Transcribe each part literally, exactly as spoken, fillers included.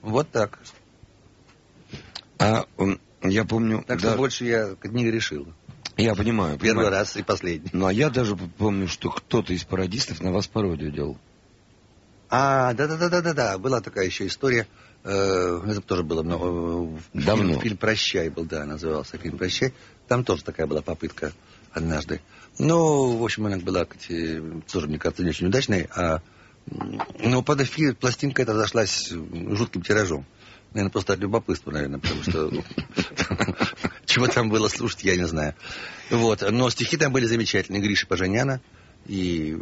Вот так. А он, я помню... Так да, что больше я не решил. Я понимаю. Первый понимаю. раз и последний. Ну, а я даже помню, что кто-то из пародистов на вас пародию делал. А, да-да-да-да-да, была такая еще история. Это тоже было много... Давно. Фильм, фильм «Прощай» был, да, назывался фильм «Прощай». Там тоже такая была попытка однажды. Ну, в общем, она была, тоже, мне кажется, не очень удачной. А, но под эфир пластинка эта зашлась жутким тиражом. Наверное, просто от любопытства, наверное, потому что... Чего там было слушать, я не знаю. Вот. Но стихи там были замечательные. Гриши Поженяна. И...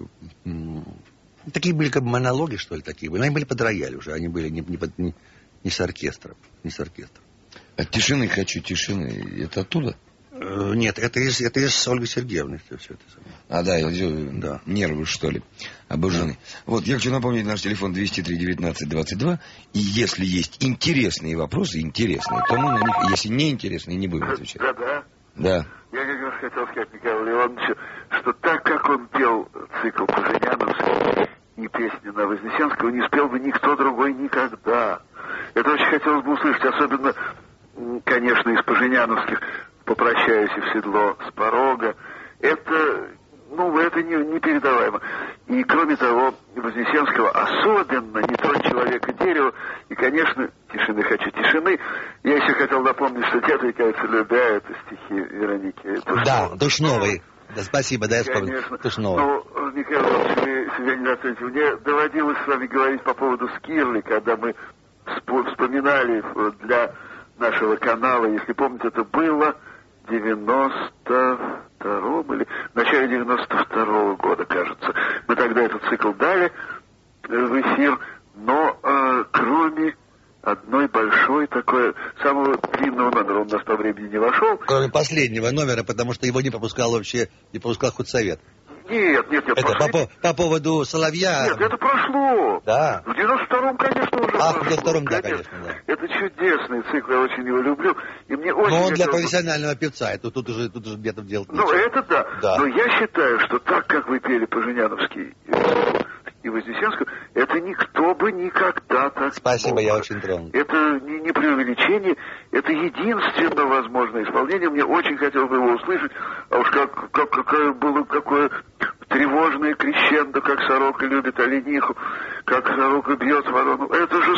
Такие были как бы монологи, что ли, такие были. Они были под рояль уже. Они были не, не, не, не с оркестром. Не с оркестром. От тишины хочу тишины. Это оттуда? Нет, это из, это из Ольги Сергеевны. Все, все это. А, да, да, нервы, что ли, обожжены. Да. Вот, я хочу напомнить, наш телефон двести три девятнадцать двадцать два. И если есть интересные вопросы, интересные, то мы на них, если не интересные, не будем отвечать. Да, да. Да. Я как раз хотел сказать Михаилу Ивановичу, что так как он пел цикл Поженяновский и песни на Вознесенского, не спел бы никто другой никогда. Это очень хотелось бы услышать, особенно, конечно, из Поженяновских «Попрощаюсь и в седло с порога». Это, ну, это не, непередаваемо. И, кроме того, Вознесенского особенно «Не тронь человека дерево». И, конечно, «Тишины хочу тишины». Я еще хотел напомнить, что «Те отрекаются любя» — это стихи Вероники Тушновой. Да, Тушновой. Да, спасибо, да, я вспомнил. Конечно. Тушновой. Ну, Михаил Иванович, вы себя не оцените. Мне доводилось с вами говорить по поводу Скирли, когда мы вспоминали для нашего канала, если помните, это было девяносто втором или в начале девяносто второго года, кажется. Мы тогда этот цикл дали в эфир, но э, кроме одной большой такой, самого длинного номера, он у нас по времени не вошел. Кроме последнего номера, потому что его не пропускал вообще, не пропускал худсовет. Нет, нет, нет. Это по, по, по поводу Соловья. Нет, это прошло. Да. В девяносто втором, конечно, уже А, прошло. в девяносто втором, да, конечно, да. Это чудесный цикл, я очень его люблю. И мне очень Но он для хотелось... профессионального певца, это тут уже, тут уже где-то делать нечего. Ну, это да. да. Но я считаю, что так, как вы пели Поженяновский и Вознесенскую, это никто бы никогда так... Спасибо, мог. я очень тронут. Это не, не преувеличение, это единственно возможное исполнение. Мне очень хотелось бы его услышать. А уж как, как, какое было, какое тревожное крещендо, как сорока любит олениху, как сорока бьет ворону. Это же